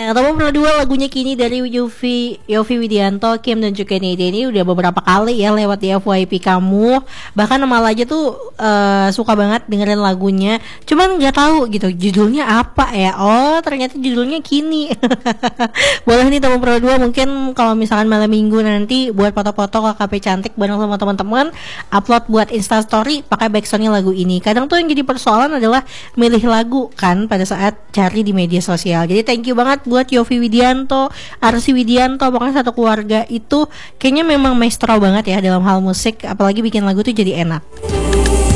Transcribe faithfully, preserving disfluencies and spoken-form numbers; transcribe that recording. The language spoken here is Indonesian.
Nomor dua lagunya Kini dari Yofi Yofi Widianto, Kim dan juga Nede ini udah beberapa kali ya lewat di F Y P kamu. Bahkan Amal aja tuh uh, suka banget dengerin lagunya. Cuman nggak tahu gitu judulnya apa ya. Oh ternyata judulnya Kini. Boleh nih nomor dua mungkin kalau misalkan malam minggu nanti buat foto-foto K K P cantik bareng sama teman-teman, upload buat Insta Story pakai backsoundnya lagu ini. Kadang tuh yang jadi persoalan adalah milih lagu kan pada saat cari di media sosial. Jadi thank you banget buat Yofi Widianto, Arsi Widianto, pokoknya satu keluarga itu kayaknya memang maestro banget ya dalam hal musik, apalagi bikin lagu tuh jadi enak.